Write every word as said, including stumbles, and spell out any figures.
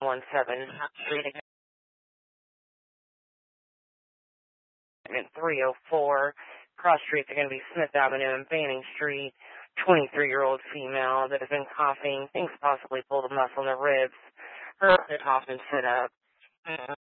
one seven Street and three oh four. Cross streets are going to be Smith Avenue and Banning Street. twenty-three-year-old female that has been coughing, thinks possibly pulled a muscle in the ribs. Her cough and sit up.